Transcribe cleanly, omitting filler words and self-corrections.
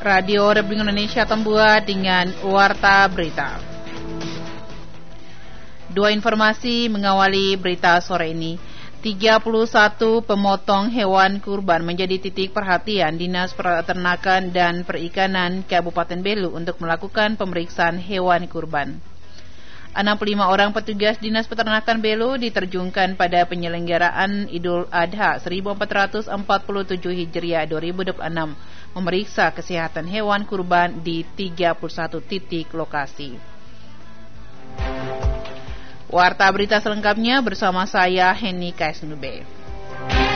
Radio Republik Indonesia Tambua dengan Warta Berita. Dua informasi mengawali berita sore ini. 31 pemotong hewan kurban menjadi titik perhatian Dinas Peternakan dan Perikanan Kabupaten Belu untuk melakukan pemeriksaan hewan kurban. 65 orang petugas Dinas Peternakan Belu diterjunkan pada penyelenggaraan Idul Adha 1447 Hijriah 2026 memeriksa kesehatan hewan kurban di 31 titik lokasi. Warta berita selengkapnya bersama saya Heni Kaisnube.